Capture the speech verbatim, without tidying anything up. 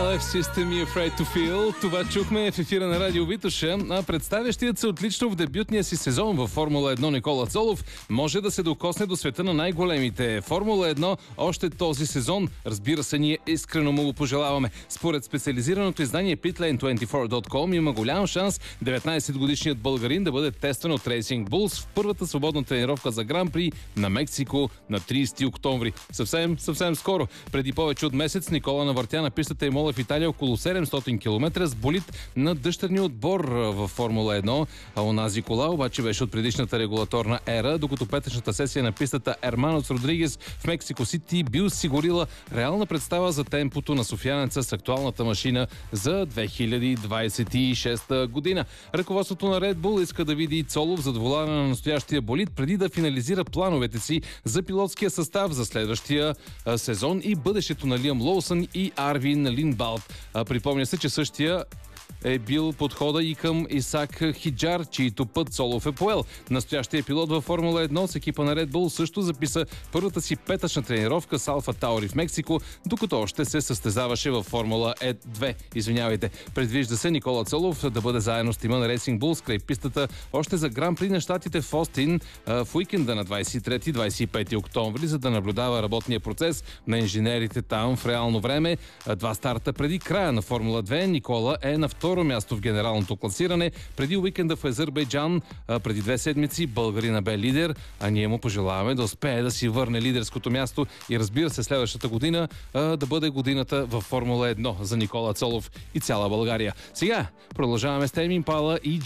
Life System и Afraid to Feel. Това чухме в ефира на Радио Витоша. А представящият се отлично в дебютния си сезон във Формула едно Никола Цолов може да се докосне до света на най-големите. Формула едно още този сезон. Разбира се, ние искрено му го пожелаваме. Според специализираното издание Pitlane двайсет и четири точка ком има голям шанс деветнайсетгодишният българин да бъде тестван от Racing Bulls в първата свободна тренировка за Гран-при на Мексико на трийсети октомври. Съвсем, съвсем скоро. Преди повече от месец Никола навъртя на пистата Емола в Италия около седемстотин километра с болид на дъщерния отбор във Формула едно, а онази кола обаче беше от предишната регулаторна ера, докато петъчната сесия на пистата Ерманос Родригес в Мексико Сити би осигурила реална представа за темпото на софиянеца с актуалната машина за две хиляди двайсет и шеста година. Ръководството на Red Bull иска да види Цолов задоволяване на настоящия болид преди да финализира плановете си за пилотския състав за следващия сезон и бъдещето на Лиам Лоусън и Арвин Линдбалт. Припомня се, че същия е бил подхода и към Исак Хиджар, чийто път Цолов е поел. Настоящия пилот във Формула едно с екипа на Red Bull също записа първата си петъчна тренировка с Алфа Таури в Мексико, докато още се състезаваше във Формула две. Извинявайте. Предвижда се Никола Цолов да бъде заедно с тима на Racing Bulls край пистата още за Гран-при на щатите в Остин в уикенда на двайсет и трети - двайсет и пети октомври, за да наблюдава работния процес на инженерите там в реално време. Два старта преди края на Формула две Никола е на второ място в генералното класиране. Преди уикенда в Азербайджан, преди две седмици, българина бе лидер, а ние му пожелаваме да успее да си върне лидерското място и разбира се следващата година да бъде годината във Формула едно за Никола Цолов и цяла България. Сега продължаваме с Тейм Импала и